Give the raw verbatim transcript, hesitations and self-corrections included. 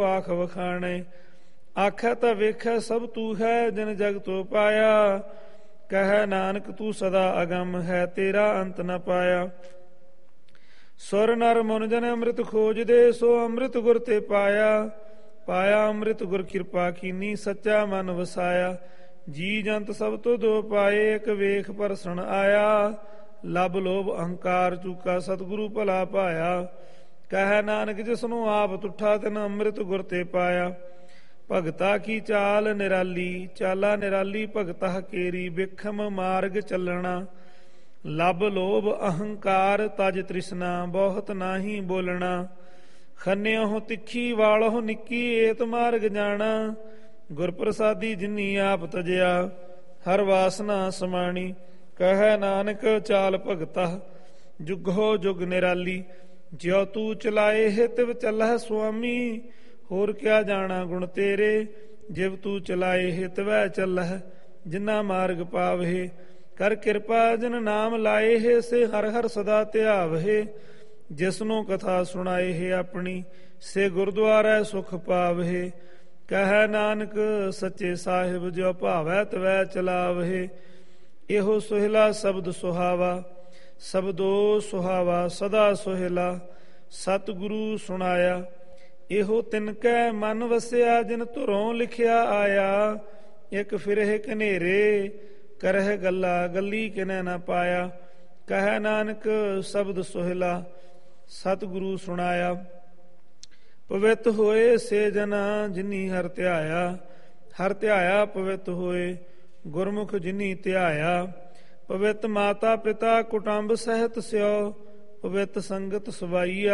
ਆਖ ਵਖਾਣੇ। ਆਖੈ ਤਾਂ ਵੇਖੈ ਸਭ ਤੂੰ ਹੈ, ਜਿਨ ਜਗ ਤੋ ਪਾਇਆ। ਕਹਿ ਨਾਨਕ ਤੂੰ ਸਦਾ ਅਗੰਮ ਹੈ, ਤੇਰਾ ਅੰਤ ਨ ਪਾਇਆ। ਸੁਰ ਨਰ ਮੁਨ ਜਨ ਅੰਮ੍ਰਿਤ ਖੋਜਦੇ, ਸੋ ਅੰਮ੍ਰਿਤ ਗੁਰ ਤੇ ਪਾਇਆ। ਪਾਇਆ ਅੰਮ੍ਰਿਤ ਗੁਰ ਕਿਰਪਾ ਕੀਨੀ, ਸੱਚਾ ਮਨ ਵਸਾਇਆ। ਜੀ ਜੰਤ ਸਭ ਤੋਂ ਦੋ ਪਾਏ, ਇੱਕ ਵੇਖ ਪਰਸਣ ਆਇਆ। ਲਬ ਲੋਭ ਅਹੰਕਾਰ ਚੂਕਾ, ਸਤਿਗੁਰੂ ਭਲਾ ਪਾਇਆ। ਕਹਿ ਨਾਨਕ ਜਿਸਨੂੰ ਆਪ ਤੁਠਾ, ਤਿਨ ਅੰਮ੍ਰਿਤ ਗੁਰ ਤੇ ਪਾਇਆ। ਭਗਤਾ ਕੀ ਚਾਲ ਨਿਰਾਲੀ, ਚਾਲਾ ਨਿਰਾਲੀ ਭਗਤਾ ਕੇਰੀ। ਬਿਖਮ ਮਾਰਗ ਚੱਲਣਾ, ਲਬ ਲੋਭ ਅਹੰਕਾਰ ਤਜ ਤ੍ਰਿਸ਼ਨਾ। ਬਹੁਤ ਨਾਹੀ ਬੋਲਣਾ, ਖੰਨਿਓ ਤਿੱਖੀ ਵਾਲੋ ਨਿੱਕੀ। ਏਤ ਮਾਰਗ ਜਾਣਾ, ਗੁਰ ਪ੍ਰਸਾਦੀ ਜਿਨੀ ਆਪ ਤਜਿਆ। ਹਰ ਵਾਸਨਾ ਸਮਾਣੀ, ਕਹਿ ਨਾਨਕ ਚਾਲ ਭਗਤਾ। ਜੁਗੋ ਜੁਗ ਨਿਰਾਲੀ, ਜਿਉ ਤੂੰ ਚਲਾਏ ਹਿਤਿਵ ਚੱਲਹਿ ਸੁਆਮੀ। ਹੋਰ ਕਿਆ ਜਾਣਾ ਗੁਣ ਤੇਰੇ, ਜਿਵ ਤੂੰ ਚਲਾਏ ਹਿਤਵੈ ਚੱਲਹਿ। ਜਿਨਾ ਮਾਰਗ ਪਾਵਹਿ, ਕਰ ਕਿਰਪਾ ਜਿਨ ਨਾਮ ਲਾਏ ਹੈ। ਸੇ ਹਰ ਹਰ ਸਦਾ ਧਿਆਵਹਿ, ਜਿਸਨੂੰ ਕਥਾ ਸੁਣਾਏ ਹੈ ਆਪਣੀ। ਸੇ ਗੁਰਦੁਆਰੈ ਸੁਖ ਪਾਵਹਿ। ਕਹਿ ਨਾਨਕ ਸੱਚੇ ਸਾਹਿਬ, ਜੋ ਭਾਵੈ ਤਵੈ ਚਲਾਵਹਿ। ਇਹੋ ਸੁਹਿਲਾ ਸ਼ਬਦ ਸੁਹਾਵਾ, ਸ਼ਬਦੋ ਸੁਹਾਵਾ ਸਦਾ ਸੁਹਿਲਾ। ਸਤਿਗੁਰੂ ਸੁਣਾਇਆ, ਇਹੋ ਤਿਨਕੈ ਮਨ ਵਸਿਆ। ਜਿਨ ਧੁਰੋਂ ਲਿਖਿਆ ਆਇਆ, ਇੱਕ ਫਿਰਹਿ ਕਨੇਰੇ। ਕਰਹਿ ਗੱਲਾ ਗੱਲੀ ਕਿਨੈ ਨਾ ਪਾਇਆ। ਕਹਿ ਨਾਨਕ ਸ਼ਬਦ ਸੁਹਿਲਾ, ਸਤਿਗੁਰੂ ਸੁਣਾਇਆ। ਪਵਿੱਤ ਹੋਏ ਸੇ ਜਨਾ, ਜਿਨੀ ਹਰ ਧਿਆਇਆ। ਹਰ ਧਿਆਇਆ ਪਵਿੱਤ ਹੋਏ, ਗੁਰਮੁਖ ਜਿਨੀ ਧਿਆਇਆ। ਪਵਿੱਤ ਮਾਤਾ ਪਿਤਾ ਕੁਟੰਬ ਸਹਿਤ ਸਿਓ, ਪਵਿੱਤ ਸੰਗਤ ਸਵਾਈਆ।